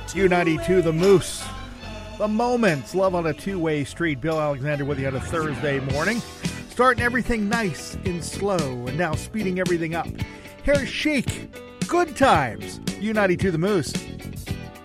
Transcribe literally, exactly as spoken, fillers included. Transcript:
U ninety-two The Moose. The Moments. Love on a two-way street. Bill Alexander with you on a Thursday morning. Starting everything nice and slow and now speeding everything up. Here's Chic. Good Times. U ninety-two The Moose.